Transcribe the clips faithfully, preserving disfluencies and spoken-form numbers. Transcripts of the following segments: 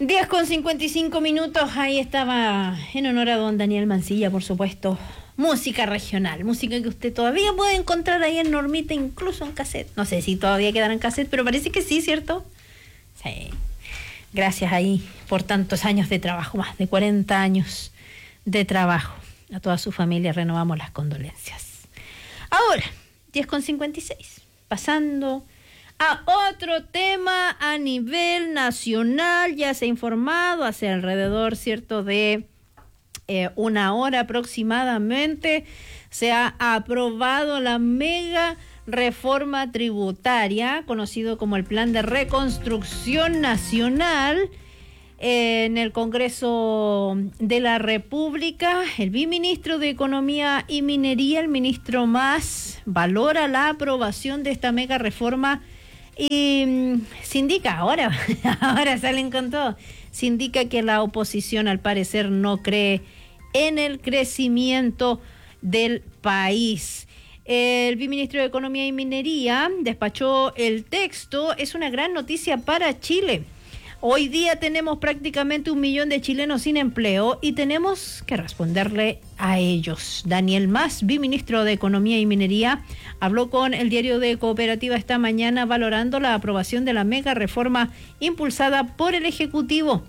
diez con cincuenta y cinco minutos, ahí estaba en honor a don Daniel Mancilla, por supuesto. Música regional, música que usted todavía puede encontrar ahí en Normita, incluso en cassette. No sé si todavía quedará en cassette, pero parece que sí, ¿cierto? Sí. Gracias ahí por tantos años de trabajo, más de cuarenta años de trabajo. A toda su familia renovamos las condolencias. Ahora, diez con cincuenta y seis, pasando a otro tema a nivel nacional. Ya se ha informado hace alrededor, ¿cierto?, de eh, una hora aproximadamente, se ha aprobado la mega reforma tributaria, conocido como el Plan de Reconstrucción Nacional, eh, en el Congreso de la República. El viceministro de Economía y Minería, el ministro Mas, valora la aprobación de esta mega reforma y mm, se indica, ahora, ahora salen con todo, se indica que la oposición al parecer no cree en el crecimiento del país. El viceministro de Economía y Minería despachó el texto. Es una gran noticia para Chile. Hoy día tenemos prácticamente un millón de chilenos sin empleo y tenemos que responderle a ellos. Daniel Mas, viceministro de Economía y Minería, habló con el diario de Cooperativa esta mañana valorando la aprobación de la mega reforma impulsada por el Ejecutivo.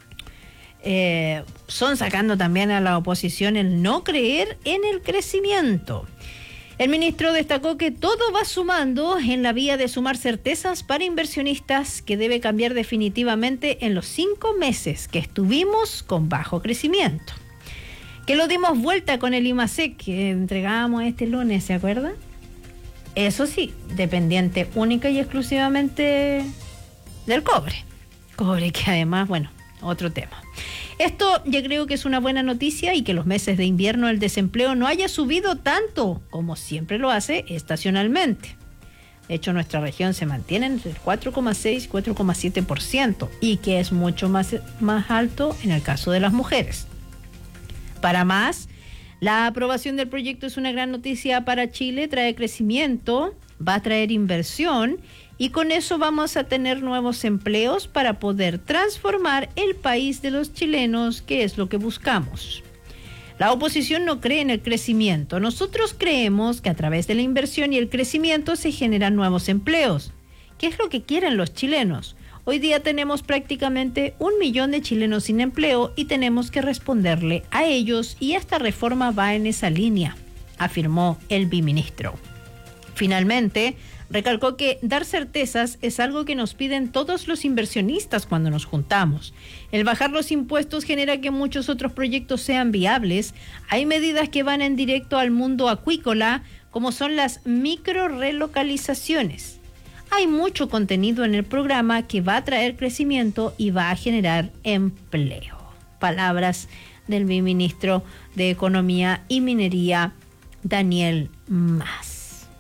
Eh, son sacando también a la oposición el no creer en el crecimiento. El ministro destacó que todo va sumando en la vía de sumar certezas para inversionistas, que debe cambiar definitivamente en los cinco meses que estuvimos con bajo crecimiento. Que lo dimos vuelta con el IMASEC que entregábamos este lunes, ¿se acuerda? Eso sí, dependiente única y exclusivamente del cobre. Cobre que además, bueno, otro tema. Esto yo creo que es una buena noticia, y que los meses de invierno el desempleo no haya subido tanto como siempre lo hace estacionalmente. De hecho, nuestra región se mantiene entre el cuatro coma seis y cuatro coma siete por ciento, y que es mucho más, más alto en el caso de las mujeres. Para más, la aprobación del proyecto es una gran noticia para Chile, trae crecimiento, va a traer inversión, y con eso vamos a tener nuevos empleos para poder transformar el país de los chilenos, que es lo que buscamos. La oposición no cree en el crecimiento. Nosotros creemos que a través de la inversión y el crecimiento se generan nuevos empleos. ¿Qué es lo que quieren los chilenos? Hoy día tenemos prácticamente un millón de chilenos sin empleo y tenemos que responderle a ellos, y esta reforma va en esa línea, afirmó el viceministro. Finalmente, recalcó que dar certezas es algo que nos piden todos los inversionistas cuando nos juntamos. El bajar los impuestos genera que muchos otros proyectos sean viables. Hay medidas que van en directo al mundo acuícola, como son las micro relocalizaciones. Hay mucho contenido en el programa que va a traer crecimiento y va a generar empleo. Palabras del viceministro de Economía y Minería, Daniel Mas.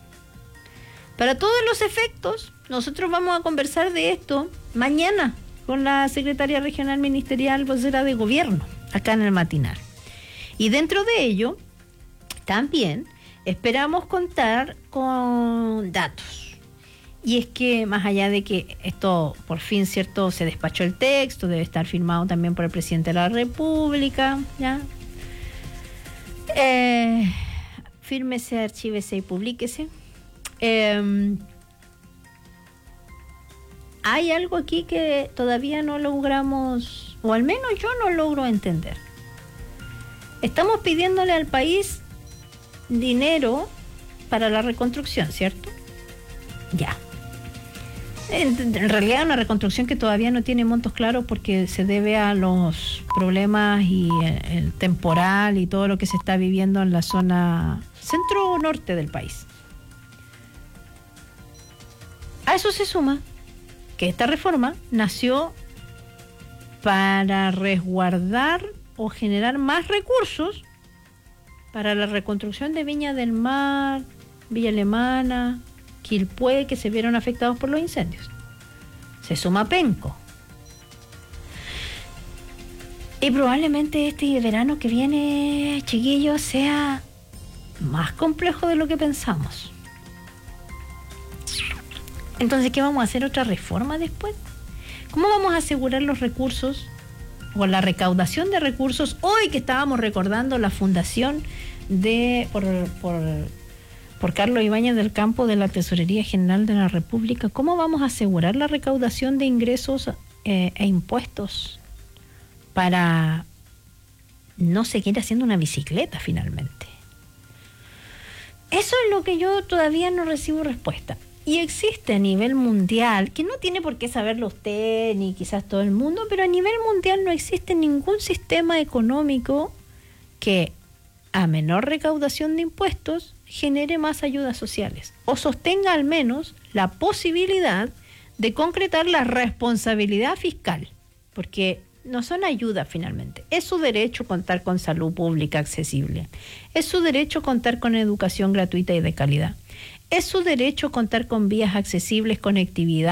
Para todos los efectos, nosotros vamos a conversar de esto mañana con la secretaria regional ministerial vocera de gobierno, acá en el matinal. Y dentro de ello, también esperamos contar con datos. Y es que más allá de que esto por fin, cierto, se despachó el texto, debe estar firmado también por el presidente de la República, ¿ya? Eh, fírmese, archívese y publíquese. Eh, hay algo aquí que todavía no logramos, o al menos yo no logro entender. Estamos pidiéndole al país dinero para la reconstrucción, ¿cierto? Ya. En, en realidad una reconstrucción que todavía no tiene montos claros, porque se debe a los problemas y el, el temporal y todo lo que se está viviendo en la zona centro-norte del país. A eso se suma que esta reforma nació para resguardar o generar más recursos para la reconstrucción de Viña del Mar, Villa Alemana, Quilpué, que se vieron afectados por los incendios. Se suma Penco. Y probablemente este verano que viene, chiquillos, sea más complejo de lo que pensamos. Entonces, ¿qué vamos a hacer? ¿Otra reforma después? ¿Cómo vamos a asegurar los recursos o la recaudación de recursos? Hoy que estábamos recordando la fundación de por, por, por Carlos Ibáñez del Campo de la Tesorería General de la República, ¿cómo vamos a asegurar la recaudación de ingresos eh, e impuestos para no seguir haciendo una bicicleta finalmente? Eso es lo que yo todavía no recibo respuesta. Y existe a nivel mundial, que no tiene por qué saberlo usted ni quizás todo el mundo, pero a nivel mundial no existe ningún sistema económico que a menor recaudación de impuestos genere más ayudas sociales o sostenga al menos la posibilidad de concretar la responsabilidad fiscal, porque no son ayudas finalmente. Es su derecho contar con salud pública accesible. Es su derecho contar con educación gratuita y de calidad. Es su derecho contar con vías accesibles, conectividad